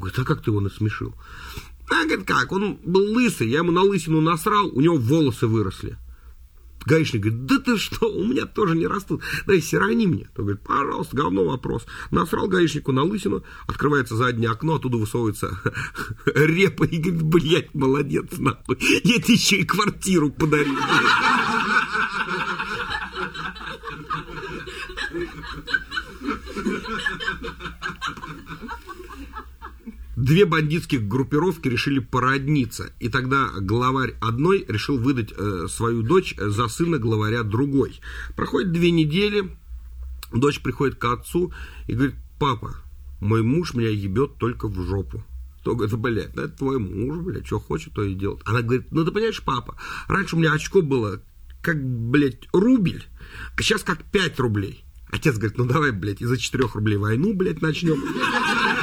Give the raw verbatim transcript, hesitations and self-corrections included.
Говорит, а как ты его насмешил? А, говорит, как? Он был лысый, я ему на лысину насрал, у него волосы выросли. Гаишник говорит, да ты что, у меня тоже не растут, дай сирони мне. Он говорит, пожалуйста, говно вопрос. Насрал гаишнику на лысину, открывается заднее окно, оттуда высовывается репа и говорит, блядь, молодец, нахуй. Я тебе еще и квартиру подарил. Две бандитских группировки решили породниться, и тогда главарь одной решил выдать э, свою дочь за сына главаря другой. Проходит две недели, дочь приходит к отцу и говорит, папа, мой муж меня ебет только в жопу. То говорит, блядь, ну это твой муж, блядь, что хочет, то и делает. Она говорит, ну ты понимаешь, папа, раньше у меня очко было как, блядь, рубль, а сейчас как пять рублей. Отец говорит, ну давай, блядь, из-за четырех рублей войну, блядь, начнем.